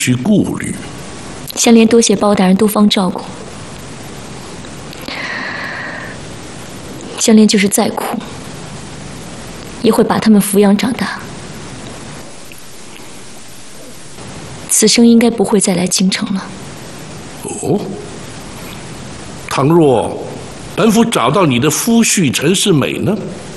需顾虑。 香莲多谢包大人多方照顾，香莲就是再苦，也会把他们抚养长大。此生应该不会再来京城了。 哦，倘若本府找到你的夫婿陈世美呢？